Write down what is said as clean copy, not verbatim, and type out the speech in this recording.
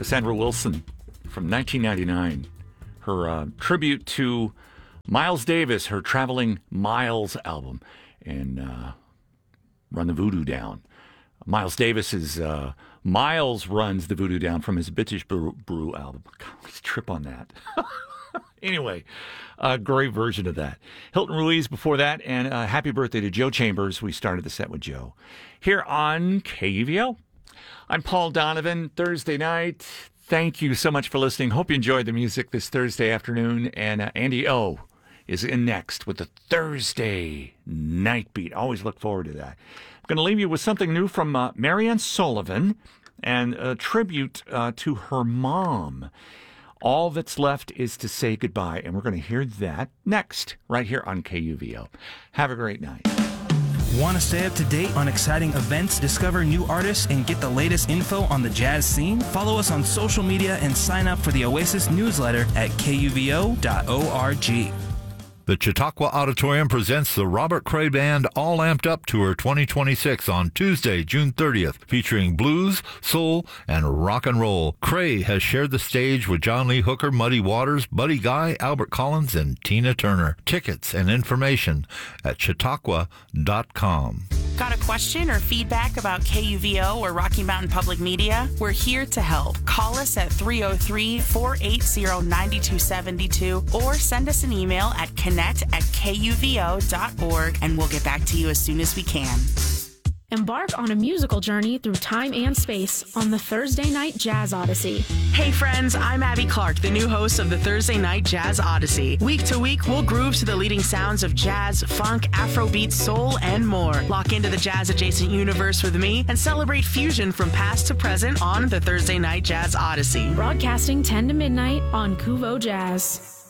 Cassandra Wilson from 1999. Her tribute to Miles Davis, her Traveling Miles album, and Run the Voodoo Down. Miles Davis is Miles runs the voodoo down from his Bitches Brew album. God, let's trip on that. Anyway, a great version of that. Hilton Ruiz before that, and happy birthday to Joe Chambers. We started the set with Joe. Here on KUVO, I'm Paul Donovan. Thursday night. Thank you so much for listening. Hope you enjoyed the music this Thursday afternoon. And Andy O is in next with the Thursday Night Beat. Always look forward to that. I'm going to leave you with something new from Marianne Sullivan and a tribute to her mom. All that's left is to say goodbye, and we're going to hear that next, right here on KUVO. Have a great night. Want to stay up to date on exciting events, discover new artists, and get the latest info on the jazz scene? Follow us on social media and sign up for the Oasis newsletter at kuvo.org. The Chautauqua Auditorium presents the Robert Cray Band All Amped Up Tour 2026 on Tuesday, June 30th, featuring blues, soul, and rock and roll. Cray has shared the stage with John Lee Hooker, Muddy Waters, Buddy Guy, Albert Collins, and Tina Turner. Tickets and information at chautauqua.com. Got a question or feedback about KUVO or Rocky Mountain Public Media? We're here to help. Call us at 303-480-9272 or send us an email at connect@kuvo.org and we'll get back to you as soon as we can. Embark on a musical journey through time and space on the Thursday Night Jazz Odyssey. Hey friends, I'm Abby Clark, the new host of the Thursday Night Jazz Odyssey. Week to week, we'll groove to the leading sounds of jazz, funk, Afrobeat, soul, and more. Lock into the jazz-adjacent universe with me and celebrate fusion from past to present on the Thursday Night Jazz Odyssey. Broadcasting 10 to midnight on KUVO Jazz.